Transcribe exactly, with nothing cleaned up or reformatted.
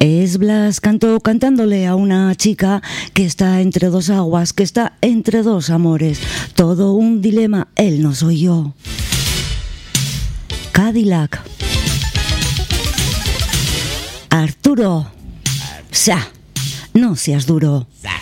Es Blas Cantó cantándole a una chica que está entre dos aguas, que está entre dos amores. Todo un dilema, él no soy yo. Cadillac. Arturo. Sa. No seas duro.